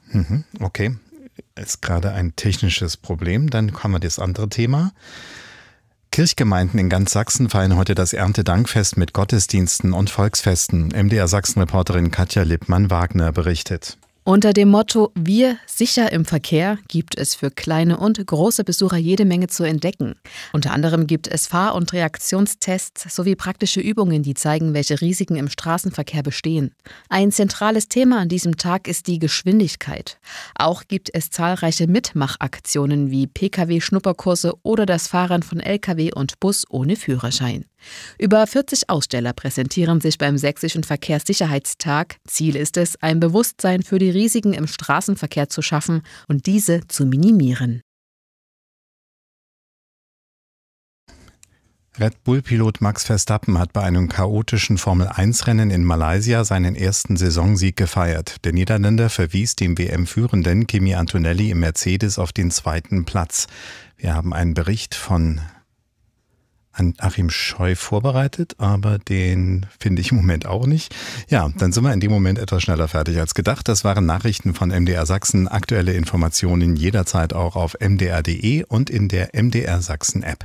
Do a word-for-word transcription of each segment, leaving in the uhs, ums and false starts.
Mhm, okay, ist gerade ein technisches Problem. Dann kommen wir das andere Thema. Kirchgemeinden in ganz Sachsen feiern heute das Erntedankfest mit Gottesdiensten und Volksfesten. M D R Sachsen-Reporterin Katja Lippmann-Wagner berichtet. Unter dem Motto „Wir sicher im Verkehr" gibt es für kleine und große Besucher jede Menge zu entdecken. Unter anderem gibt es Fahr- und Reaktionstests sowie praktische Übungen, die zeigen, welche Risiken im Straßenverkehr bestehen. Ein zentrales Thema an diesem Tag ist die Geschwindigkeit. Auch gibt es zahlreiche Mitmachaktionen wie P K W-Schnupperkurse oder das Fahren von L K W und Bus ohne Führerschein. Über vierzig Aussteller präsentieren sich beim Sächsischen Verkehrssicherheitstag. Ziel ist es, ein Bewusstsein für die Risiken im Straßenverkehr zu schaffen und diese zu minimieren. Red Bull-Pilot Max Verstappen hat bei einem chaotischen Formel eins Rennen in Malaysia seinen ersten Saisonsieg gefeiert. Der Niederländer verwies dem W M-Führenden Kimi Antonelli im Mercedes auf den zweiten Platz. Wir haben einen Bericht von Achim Scheu vorbereitet, aber den finde ich im Moment auch nicht. Ja, dann sind wir in dem Moment etwas schneller fertig als gedacht. Das waren Nachrichten von M D R Sachsen. Aktuelle Informationen jederzeit auch auf m d r punkt d e und in der M D R Sachsen App.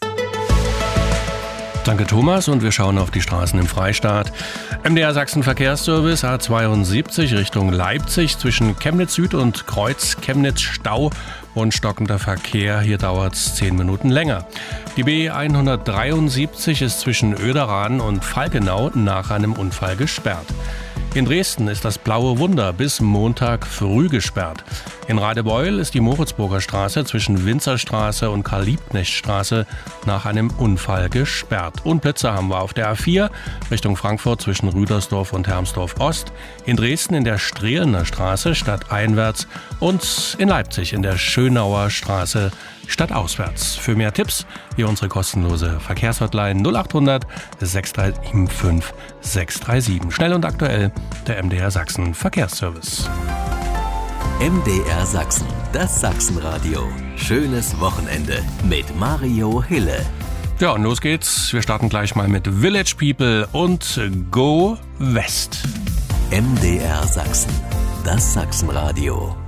Danke Thomas und wir schauen auf die Straßen im Freistaat. M D R Sachsen Verkehrsservice A zweiundsiebzig Richtung Leipzig zwischen Chemnitz Süd und Kreuz Chemnitz Stau und stockender Verkehr. Hier dauert es zehn Minuten länger. Die B hundertdreiundsiebzig ist zwischen Oederaden und Falkenau nach einem Unfall gesperrt. In Dresden ist das Blaue Wunder bis Montag früh gesperrt. In Radebeul ist die Moritzburger Straße zwischen Winzerstraße und Karl-Liebknecht-Straße nach einem Unfall gesperrt. Unplätze haben wir auf der A vier Richtung Frankfurt zwischen Rüdersdorf und Hermsdorf Ost, in Dresden in der Strehlener Straße stadteinwärts und in Leipzig in der Schönauer Straße stadtauswärts. Für mehr Tipps hier unsere kostenlose Verkehrshotline null acht hundert sechs drei sieben fünf sechs drei sieben. Schnell und aktuell der M D R Sachsen Verkehrsservice. M D R Sachsen, das Sachsenradio. Schönes Wochenende mit Mario Hille. Ja, und los geht's. Wir starten gleich mal mit Village People und Go West. M D R Sachsen, das Sachsenradio.